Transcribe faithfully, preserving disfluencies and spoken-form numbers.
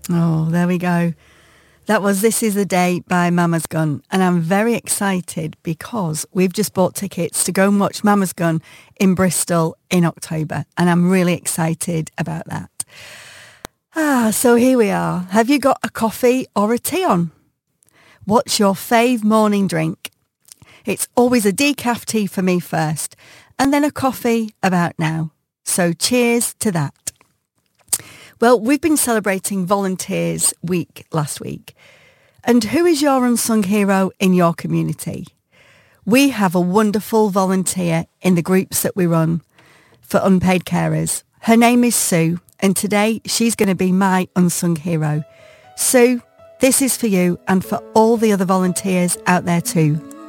Oh, there we go. That was This Is the Day by Mama's Gun, and I'm very excited because we've just bought tickets to go and watch Mama's Gun in Bristol in October, and I'm really excited about that. Ah, so here we are. Have you got a coffee or a tea on? What's your fave morning drink? It's always a decaf tea for me first, and then a coffee about now. So cheers to that. Well, we've been celebrating Volunteers Week last week. And who is your unsung hero in your community? We have a wonderful volunteer in the groups that we run for unpaid carers. Her name is Sue, and today she's going to be my unsung hero. Sue, this is for you and for all the other volunteers out there too.